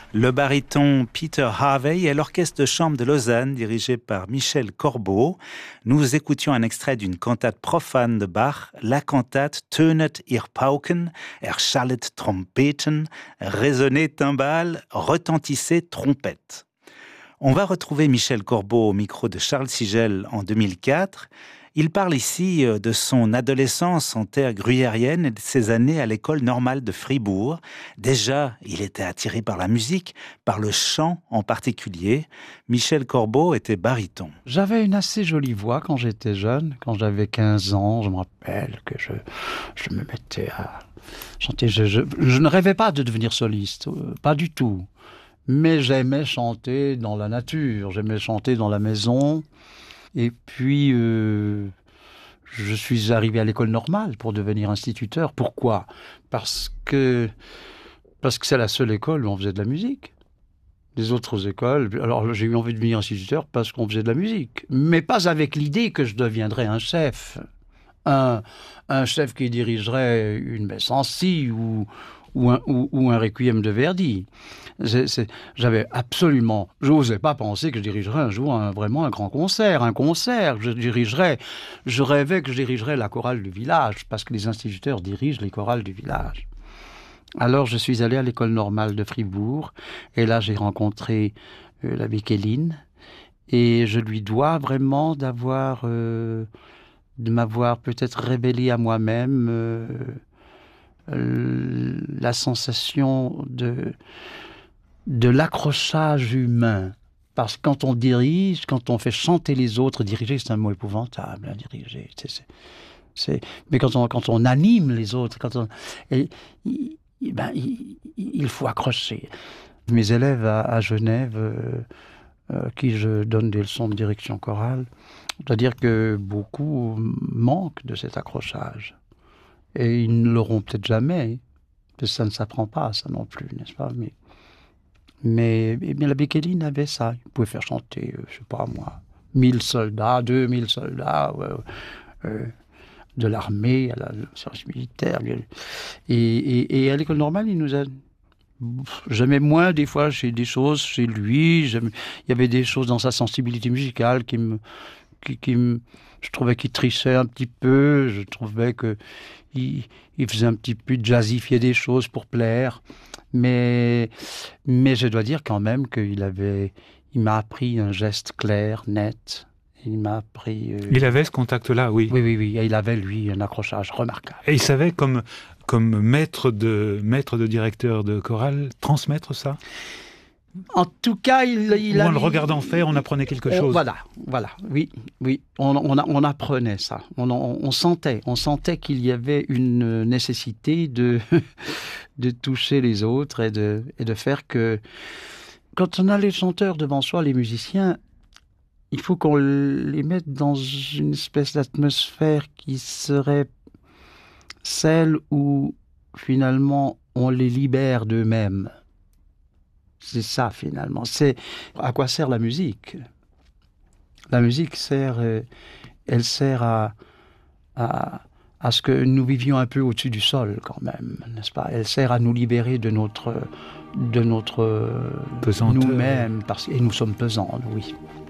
Le baryton Peter Harvey et l'orchestre de chambre de Lausanne, dirigé par Michel Corbeau. Nous écoutions un extrait d'une cantate profane de Bach, la cantate Tönet ihr Pauken, erschallet Trompeten, résonnez timbales, retentissez trompettes. On va retrouver Michel Corbeau au micro de Charles Sigel en 2004. Il parle ici de son adolescence en terre gruyérienne et de ses années à l'école normale de Fribourg. Déjà, il était attiré par la musique, par le chant en particulier. Michel Corbeau était baryton. J'avais une assez jolie voix quand j'étais jeune. Quand j'avais 15 ans, je me rappelle que je me mettais à chanter. Je ne rêvais pas de devenir soliste, pas du tout. Mais j'aimais chanter dans la nature, j'aimais chanter dans la maison. Et puis, je suis arrivé à l'école normale pour devenir instituteur. Pourquoi ? Parce que c'est la seule école où on faisait de la musique. Les autres écoles, alors j'ai eu envie de devenir instituteur parce qu'on faisait de la musique. Mais pas avec l'idée que je deviendrais un chef. Un chef qui dirigerait une messe en si ou un requiem de Verdi. J'avais absolument, je n'osais pas penser que je dirigerais un jour vraiment un grand concert. Je rêvais que je dirigerais la chorale du village, parce que les instituteurs dirigent les chorales du village. Alors je suis allé à l'école normale de Fribourg, et là j'ai rencontré l'abbé Kéline, et je lui dois vraiment de m'avoir peut-être révélé à moi-même la sensation de l'accrochage humain. Parce que quand on dirige, quand on fait chanter les autres, diriger, c'est un mot épouvantable, diriger. Mais quand on anime les autres, il faut accrocher. Mes élèves à Genève, qui je donne des leçons de direction chorale, je dois dire que beaucoup manquent de cet accrochage. Et ils ne l'auront peut-être jamais, parce que ça ne s'apprend pas, ça non plus, n'est-ce pas ? Mais l'abbé Kéline avait ça. Il pouvait faire chanter, je ne sais pas moi, 1000 soldats, 2000 soldats de l'armée à la service militaire. Et à l'école normale, il nous a... J'aimais moins des fois des choses chez lui. Il y avait des choses dans sa sensibilité musicale je trouvais qu'il trichait un petit peu. Je trouvais qu'il faisait un petit peu jazzifier des choses pour plaire. Mais je dois dire quand même qu'il m'a appris un geste clair, net. Il m'a appris... Il avait ce contact-là, oui. Oui. Et il avait, lui, un accrochage remarquable. Et il savait, comme maître de directeur de chorale, transmettre ça ? En tout cas, en le regardant faire, on apprenait quelque chose. Voilà, oui. On apprenait ça. On sentait qu'il y avait une nécessité de toucher les autres et de faire que... Quand on a les chanteurs devant soi, les musiciens, il faut qu'on les mette dans une espèce d'atmosphère qui serait celle où, finalement, on les libère d'eux-mêmes. C'est ça, finalement. C'est à quoi sert la musique ? La musique elle sert à ce que nous vivions un peu au-dessus du sol, quand même, n'est-ce pas ? Elle sert à nous libérer de notre pesanteur. nous-mêmes, et nous sommes pesants, oui.